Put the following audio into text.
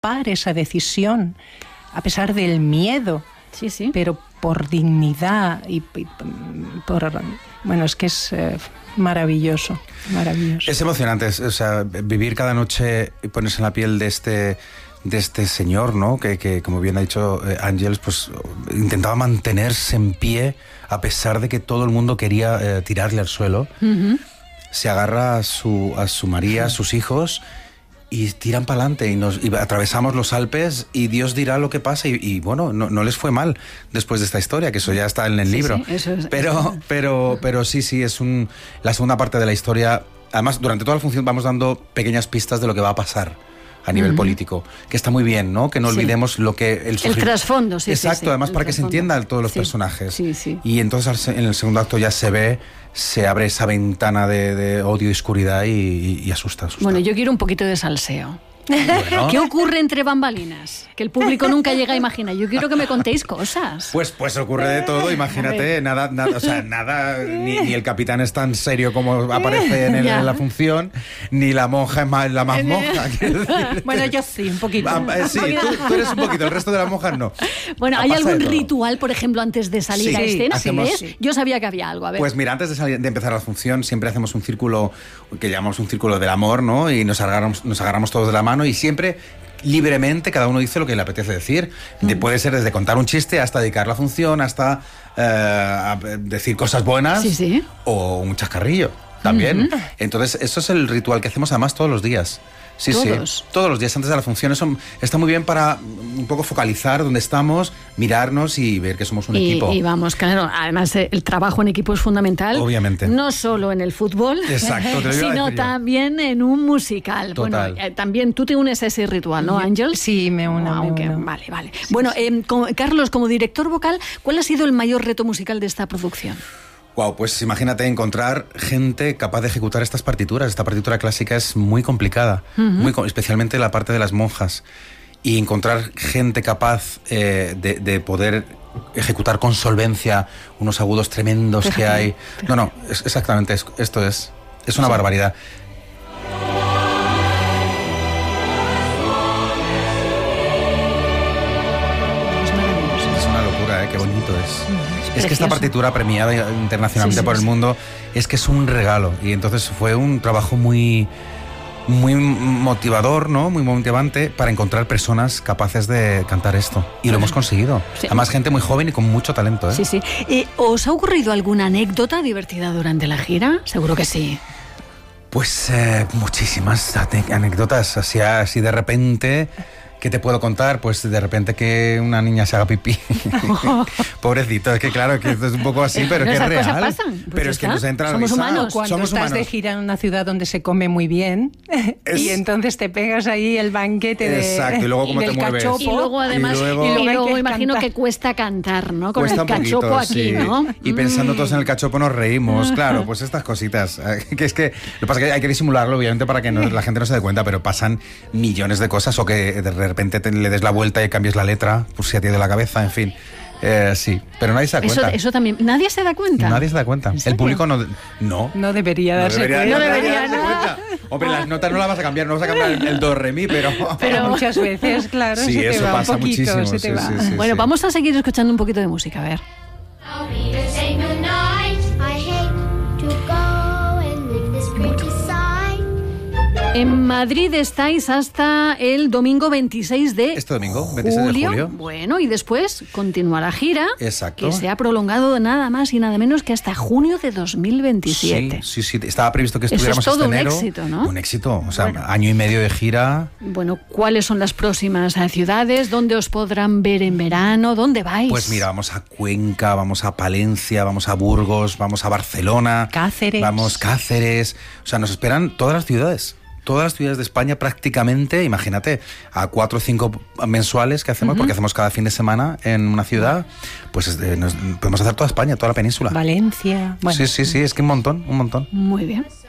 tomar esa decisión, a pesar del miedo, pero por dignidad y por... Bueno, es que es maravilloso, maravilloso. Es emocionante, o sea, vivir cada noche y ponerse en la piel de este señor, ¿no? Que como bien ha dicho Àngels, pues intentaba mantenerse en pie a pesar de que todo el mundo quería tirarle al suelo. Uh-huh. Se agarra a su María, a sus hijos, y tiran para adelante y atravesamos los Alpes y Dios dirá lo que pasa y bueno, no les fue mal después de esta historia, que eso ya está en el libro. Sí, eso es, pero sí, es la segunda parte de la historia. Además, durante toda la función vamos dando pequeñas pistas de lo que va a pasar a nivel político, que está muy bien, ¿no? Que no olvidemos lo que... El trasfondo, sí. Exacto, además para que se entiendan todos los personajes. Sí. Y entonces en el segundo acto ya se abre esa ventana de odio y oscuridad y asusta. Bueno, yo quiero un poquito de salseo. Bueno. ¿Qué ocurre entre bambalinas? Que el público nunca llega a imaginar. Yo quiero que me contéis cosas. Pues ocurre de todo, imagínate, nada, ni el capitán es tan serio como aparece en la función, ni la monja es la más monja. Bueno, yo sí, un poquito. Sí, tú eres un poquito, el resto de las monjas no. Bueno, ¿hay algún ritual, por ejemplo, antes de salir a escena? Sí. Yo sabía que había algo, a ver. Pues mira, antes de empezar la función siempre hacemos un círculo, que llamamos un círculo del amor, ¿no? Y nos agarramos todos de la mano y siempre libremente cada uno dice lo que le apetece decir. Puede ser desde contar un chiste hasta dedicar la función, hasta decir cosas buenas o un chascarrillo también. Entonces eso es el ritual que hacemos además todos los días. Sí, todos los días antes de la función. Eso está muy bien para un poco focalizar dónde estamos, mirarnos y ver que somos un equipo. Y vamos, claro, además el trabajo en equipo es fundamental. Obviamente. No solo en el fútbol, sino también en un musical. Total. Bueno, también tú te unes a ese ritual, ¿no, Àngels? Sí, me uno. Vale. Bueno, Carlos, como director vocal, ¿cuál ha sido el mayor reto musical de esta producción? Wow, pues imagínate encontrar gente capaz de ejecutar estas partituras. Esta partitura clásica es muy complicada, especialmente la parte de las monjas. Y encontrar gente capaz de poder ejecutar con solvencia unos agudos tremendos que hay. No, exactamente, esto es una barbaridad. Es una locura, qué bonito es. Es que esta partitura premiada internacionalmente por el mundo es que es un regalo y entonces fue un trabajo muy motivador, ¿no? Muy motivante para encontrar personas capaces de cantar esto y lo hemos conseguido. Sí. Además gente muy joven y con mucho talento. Sí. ¿Os ha ocurrido alguna anécdota divertida durante la gira? Seguro que sí. Pues muchísimas anécdotas así de repente. ¿Qué te puedo contar? Pues de repente que una niña se haga pipí. Pobrecito, es que claro, que esto es un poco así, pero que es real. Esas cosas pasan. Pero es que nos entra Somos humanos. Cuando estás de gira en una ciudad donde se come muy bien y entonces te pegas ahí el banquete Exacto, y luego cómo te mueves. Cachopo, y luego además, y luego imagino que cuesta cantar, ¿no? Con cuesta el cachopo aquí, ¿no? Y pensando todos en el cachopo nos reímos, claro, pues estas cositas. Que es que lo que pasa es que hay que disimularlo, obviamente, para que la gente no se dé cuenta, pero pasan millones de cosas o que de repente le des la vuelta y cambies la letra, por si a ti de la cabeza, en fin. Sí, pero nadie se da cuenta. Eso también, ¿nadie se da cuenta? Nadie se da cuenta. El público no debería darse cuenta. No debería darse cuenta. Hombre, las notas no las vas a cambiar, no vas a cambiar el do, re, mi, pero muchas veces, claro, sí, se te eso va pasa un poquito, muchísimo. se te va. Bueno, vamos a seguir escuchando un poquito de música, a ver. En Madrid estáis hasta el domingo 26 de Este domingo, 26 de julio. Bueno, y después continúa la gira. Exacto. Que se ha prolongado nada más y nada menos que hasta junio de 2027. Sí. Estaba previsto que estuviéramos Eso es todo este enero. Un éxito, ¿no? Un éxito. O sea, año y medio de gira. Bueno, ¿cuáles son las próximas ciudades? ¿Dónde os podrán ver en verano? ¿Dónde vais? Pues mira, vamos a Cuenca, vamos a Palencia, vamos a Burgos, vamos a Barcelona. Cáceres. O sea, nos esperan todas las ciudades. Todas las ciudades de España prácticamente, imagínate, a 4 o 5 mensuales que hacemos, porque hacemos cada fin de semana en una ciudad, pues podemos hacer toda España, toda la península. Valencia. Bueno. Sí, es que un montón. Muy bien.